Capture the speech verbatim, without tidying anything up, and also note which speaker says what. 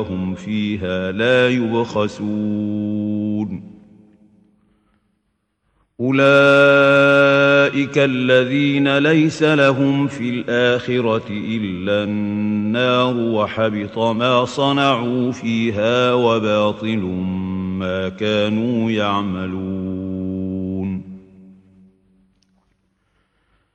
Speaker 1: هم فيها لا يبخسون أولئك الذين ليس لهم في الآخرة إلا النار وحبط ما صنعوا فيها وباطل ما كانوا يعملون